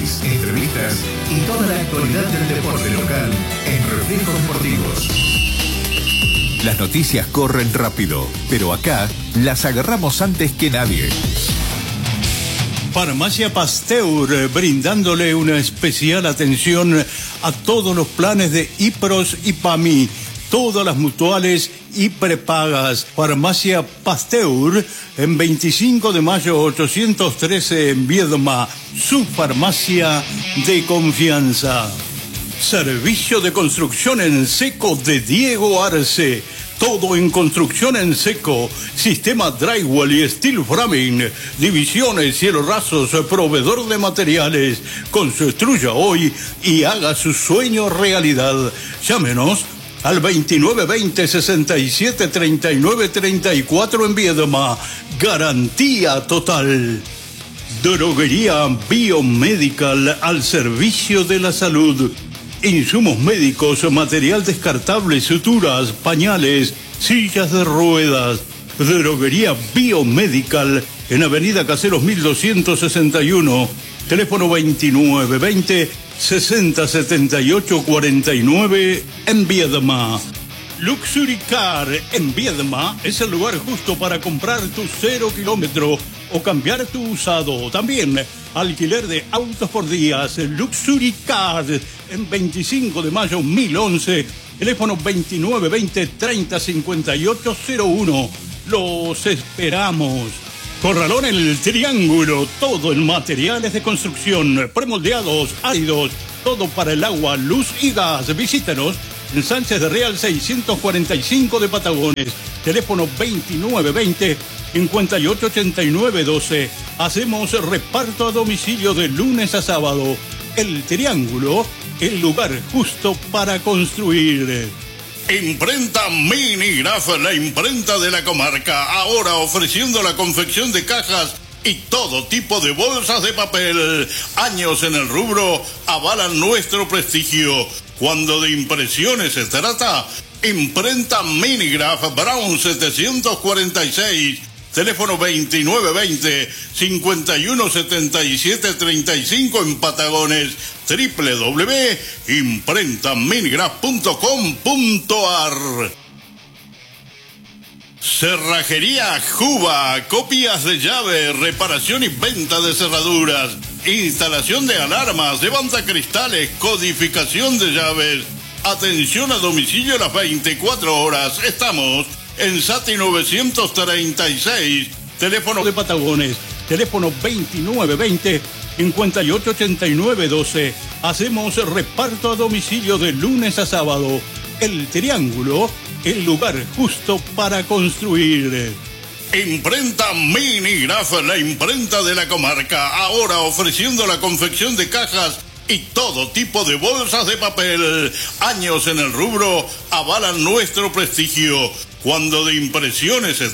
análisis, entrevistas y toda la actualidad del deporte local en Reflejos Deportivos. Las noticias corren rápido, pero acá las agarramos antes que nadie. Farmacia Pasteur, brindándole una especial atención a todos los planes de IPROS y PAMI, todas las mutuales y prepagas. Farmacia Pasteur, en 25 de mayo 813 en Viedma, su farmacia de confianza. Servicio de construcción en seco de Diego Arce. Todo en construcción en seco, sistema drywall y steel framing, divisiones, cielos rasos, proveedor de materiales. Construya hoy y haga su sueño realidad. Llámenos al 2920-6739-34 en Viedma. Garantía total. Droguería Biomedical al servicio de la salud. Insumos médicos, material descartable, suturas, pañales, sillas de ruedas. Droguería Biomedical en Avenida Caseros 1261. Teléfono 2920-6078-49 en Viedma. Luxury Car en Viedma es el lugar justo para comprar tu 0 kilómetro o cambiar tu usado. También alquiler de autos por días. Luxury Car en 25 de mayo 1011. Teléfono 2920-305801. Los esperamos. Corralón El Triángulo. Todo en materiales de construcción. Premoldeados, áridos. Todo para el agua, luz y gas. Visítenos en Sánchez de Real 645 de Patagones. Teléfono 2920-588912. Hacemos reparto a domicilio de lunes a sábado. El Triángulo, el lugar justo para construir. Imprenta Minigraf, la imprenta de la comarca. Ahora ofreciendo la confección de cajas y todo tipo de bolsas de papel. Años en el rubro avalan nuestro prestigio. Cuando de impresiones se trata, Imprenta Minigraf, Brown 746, teléfono 2920-517735 en Patagones, www.imprentaminigraf.com.ar. Cerrajería Juba, copias de llave, reparación y venta de cerraduras, instalación de alarmas, levantacristales, codificación de llaves, atención a domicilio a las 24 horas. Estamos en Sati 936, teléfono de Patagones, teléfono 2920-588912. Hacemos reparto a domicilio de lunes a sábado. El Triángulo, el lugar justo para construir. Imprenta Minigraf, la imprenta de la comarca. Ahora ofreciendo la confección de cajas y todo tipo de bolsas de papel. Años en el rubro avalan nuestro prestigio. Cuando de impresiones se